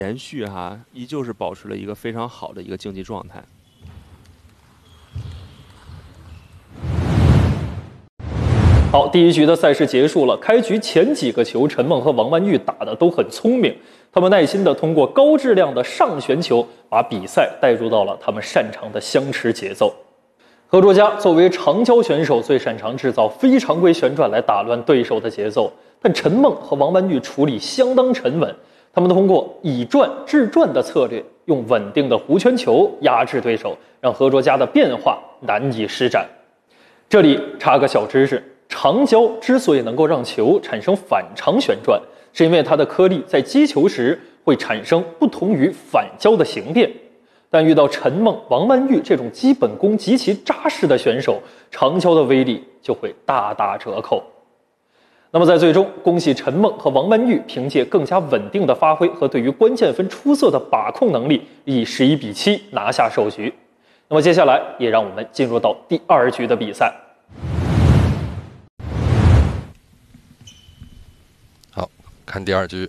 连续哈，依旧是保持了一个非常好的一个竞技状态。 好，第一局的赛事结束了。开局前几个球，陈梦和王曼玉打得都很聪明，他们耐心地通过高质量的上旋球，把比赛带入到了他们擅长的相持节奏。何卓佳作为长交选手，最擅长制造非常规旋转来打乱对手的节奏，但陈梦和王曼玉处理相当沉稳，他们通过以转制转的策略，用稳定的弧圈球压制对手，让何卓佳的变化难以施展。这里插个小知识。长胶之所以能够让球产生反常旋转，是因为它的颗粒在击球时会产生不同于反胶的形变。但遇到陈梦、王曼玉这种基本功极其扎实的选手，长胶的威力就会大打折扣。那么在最终，恭喜陈梦和王曼玉凭借更加稳定的发挥和对于关键分出色的把控能力，以11-7拿下首局。那么接下来也让我们进入到第2局的比赛。 看第2局，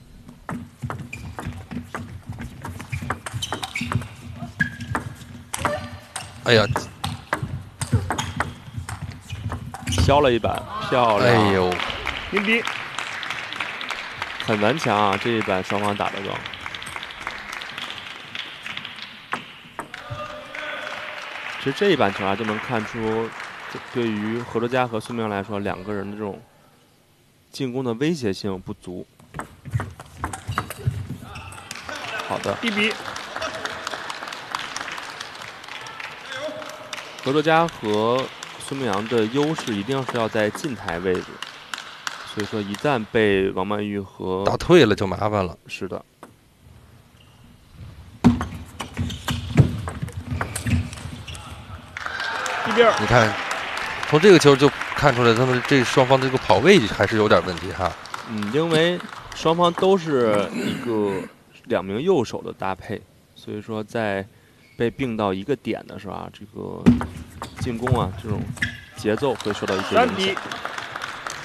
哎呀， 削了一板，漂亮！ 哎呦， 平比， 很顽强啊！这一板双方打得高。其实这一板球啊，就能看出，对于何卓佳和孙明来说，两个人的这种进攻的威胁性不足。好的 1比。 何卓佳和孙明阳的优势一定是要在近台位置，所以说一旦被王曼玉和打退了就麻烦了。 是的。 1比2。 你看，从这个球就看出来，他们这双方的这个跑位还是有点问题哈。 因为双方都是一个2名右手的搭配，所以说在被并到一个点的时候啊，这个进攻啊这种节奏会受到一些影响。 3比。